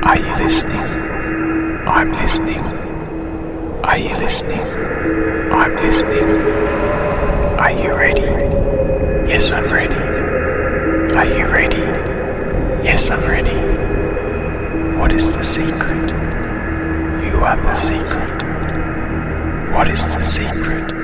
Are you listening? I'm listening. Are you listening? I'm listening. Are you ready? Yes, I'm ready. Are you ready? Yes, I'm ready. What is the secret? You are the secret. What is the secret?